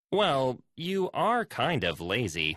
Well, you are kind of lazy.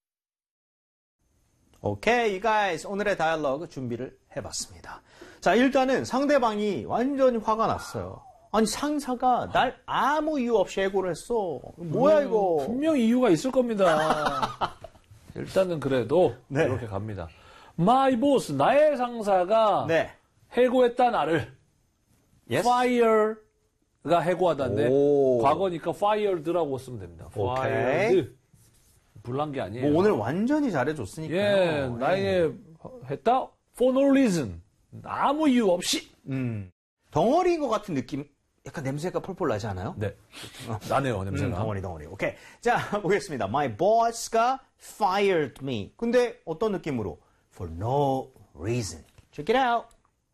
오케이, you guys. 오늘의 다이얼로그 준비를 해봤습니다. 자, 일단은 상대방이 완전히 화가 났어요. 아니, 상사가 날 아무 이유 없이 해고를 했어. 뭐야, 이거. 분명 이유가 있을 겁니다. 일단은 그래도 네. 이렇게 갑니다. My boss, 나의 상사가 네. 해고했다 나를. Yes. fire가 해고하다인데 오. 과거니까 fired라고 쓰면 됩니다. 오케이. fired. 불난 게 아니에요. 뭐 오늘 완전히 잘해줬으니까요. 예, 나에게 했다? for no reason. 아무 이유 없이. 덩어리인 것 같은 느낌, 약간 냄새가 폴폴 나지 않아요? 네. 나네요, 냄새가. 덩어리. 오케이. 자, 보겠습니다. My boss가 fired me. 근데 어떤 느낌으로? For no reason. Check it out.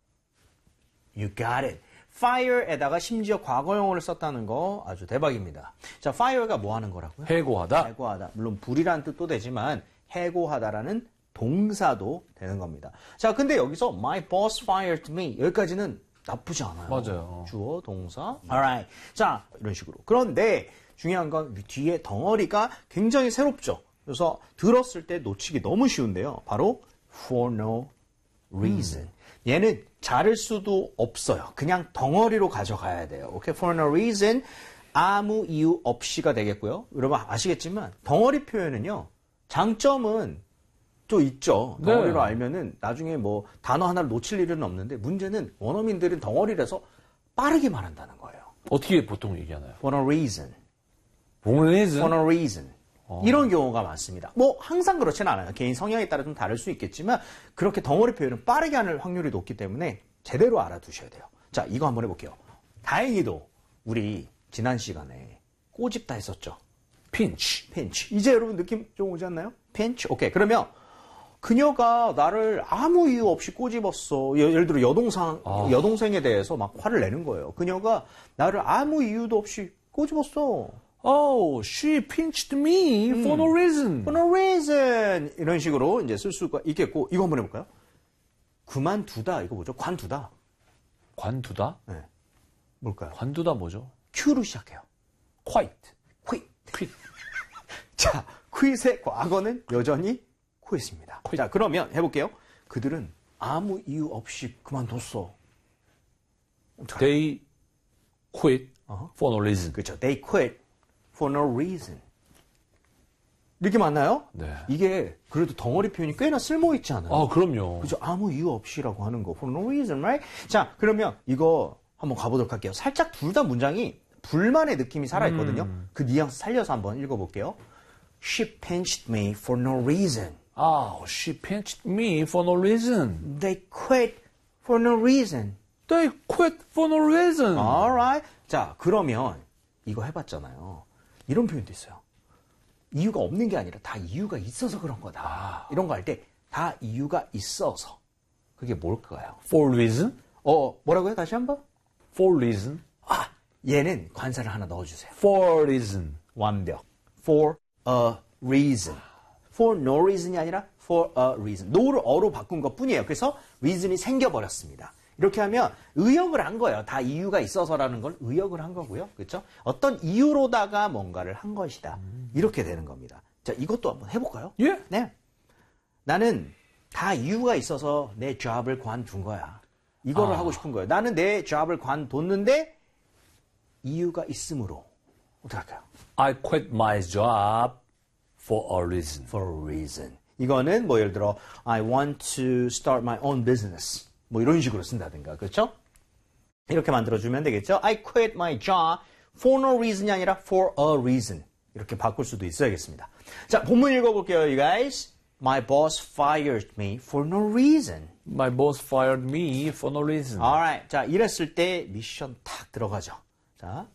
You got it. fire에다가 심지어 과거형어를 썼다는 거 아주 대박입니다. 자, fire가 뭐 하는 거라고요? 해고하다. 해고하다. 물론 불이라는 뜻도 되지만 해고하다라는 동사도 되는 겁니다. 자, 근데 여기서 my boss fired me 여기까지는 나쁘지 않아요. 맞아요. 주어, 동사. alright. 자, 이런 식으로. 그런데 중요한 건 뒤에 덩어리가 굉장히 새롭죠. 그래서 들었을 때 놓치기 너무 쉬운데요. 바로 for no reason. 얘는 자를 수도 없어요. 그냥 덩어리로 가져가야 돼요. 오케이? For no reason. 아무 이유 없이가 되겠고요. 여러분 아시겠지만 덩어리 표현은요. 장점은 또 있죠. 덩어리로 네. 알면은 나중에 뭐 단어 하나를 놓칠 일은 없는데 문제는 원어민들은 덩어리라서 빠르게 말한다는 거예요. 어떻게 보통 얘기하나요? For no reason. for reason? For no reason. 이런 경우가 많습니다. 뭐 항상 그렇지는 않아요. 개인 성향에 따라 좀 다를 수 있겠지만 그렇게 덩어리 표현은 빠르게 하는 확률이 높기 때문에 제대로 알아두셔야 돼요. 자, 이거 한번 해볼게요. 다행히도 우리 지난 시간에 꼬집다 했었죠. pinch. 핀치. 이제 여러분 느낌 좀 오지 않나요? 핀치. 오케이. 그러면 그녀가 나를 아무 이유 없이 꼬집었어. 예를 들어 여동생에 대해서 막 화를 내는 거예요. 그녀가 나를 아무 이유도 없이 꼬집었어. Oh, she pinched me for no reason. For no reason. 이런 식으로 이제 쓸 수가 있겠고, 이거 한번 해볼까요? 그만두다. 이거 뭐죠? 관두다. 관두다? 네. 뭘까요? 관두다 뭐죠? Q로 시작해요. quite. quit. quit. 자, quit의 과거는 여전히 quit입니다. 자, 그러면 해볼게요. 그들은 아무 이유 없이 그만뒀어. They quit for no reason. 그렇죠. They quit for no reason. 이렇게 맞나요? 네. 이게 그래도 덩어리 표현이 꽤나 쓸모있지 않아요? 아, 그럼요. 그죠? 아무 이유 없이라고 하는 거. For no reason, right? 자, 그러면 이거 한번 가보도록 할게요. 살짝 둘 다 문장이 불만의 느낌이 살아있거든요. 그 뉘앙스 살려서 한번 읽어볼게요. She pinched me for no reason. Ah, she pinched me for no reason. They quit for no reason. They quit for no reason. Alright. 자, 그러면 이거 해봤잖아요. 이런 표현도 있어요. 이유가 없는 게 아니라 다 이유가 있어서 그런 거다. 이런 거 할 때 다 이유가 있어서. 그게 뭘까요? For reason? 뭐라고요? 다시 한번? For reason? 아, 얘는 관사를 하나 넣어주세요. For reason. 완벽. For a reason. For no reason이 아니라 for a reason. no를 어로 바꾼 것 뿐이에요. 그래서 reason이 생겨버렸습니다. 이렇게 하면 의역을 한 거예요. 다 이유가 있어서라는 걸 의역을 한 거고요. 그렇죠? 어떤 이유로다가 뭔가를 한 것이다. 이렇게 되는 겁니다. 자, 이것도 한번 해볼까요? 예. 네. 나는 다 이유가 있어서 내 job을 관둔 거야. 이거를 하고 싶은 거예요. 나는 내 job을 관뒀는데 이유가 있으므로 어떻게 할까요? I quit my job for a reason. For a reason. 이거는 뭐 예를 들어 I want to start my own business. 뭐 이런 식으로 쓴다든가. 그렇죠? 이렇게 만들어주면 되겠죠? I quit my job for no reason이 아니라 for a reason. 이렇게 바꿀 수도 있어야겠습니다. 자, 본문 읽어볼게요, you guys. My boss fired me for no reason. My boss fired me for no reason. Alright. 자, 이랬을 때 미션 탁 들어가죠. 자.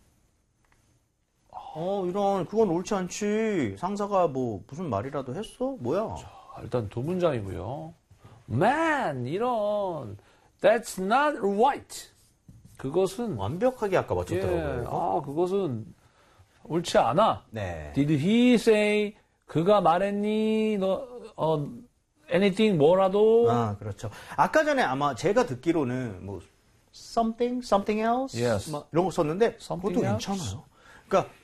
그건 옳지 않지. 상사가 뭐 무슨 말이라도 했어? 뭐야? 일단 두 문장이고요. Man, 이런 that's not right. 그것은 완벽하게 아까 맞췄더라고요. 그것은 옳지 않아. 네. Did he say 그가 말했니? anything 뭐라도? 아, 그렇죠. 아까 전에 아마 제가 듣기로는 뭐 something else, Yes. 막 이런 거 썼는데 Something 그것도 else? 괜찮아요. 그러니까